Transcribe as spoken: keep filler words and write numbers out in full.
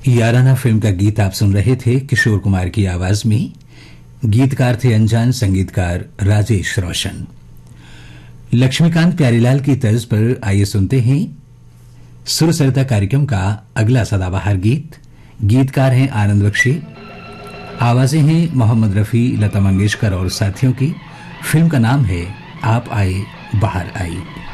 याराना film का गीत आप सुन रहे थे किशोर कुमार की आवाज में। गीतकार थे अनजान, संगीतकार राजेश रोशन। लक्ष्मीकांत प्यारीलाल की तर्ज पर आइए सुनते हैं सुर सरता कार्यक्रम का अगला सदाबहार गीत। गीतकार हैं आनंद बख्शी, आवाजें हैं मोहम्मद रफी, लता मंगेशकर और साथियों की। फिल्म का नाम है आप आए बाहर आई।